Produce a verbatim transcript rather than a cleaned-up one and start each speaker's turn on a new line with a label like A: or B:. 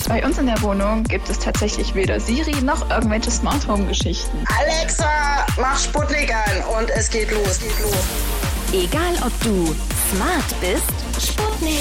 A: Bei uns in der Wohnung gibt es tatsächlich weder Siri noch irgendwelche Smart Home Geschichten.
B: Alexa, mach Sputnik an und es geht los. Geht los.
C: Egal ob du smart bist, Sputnik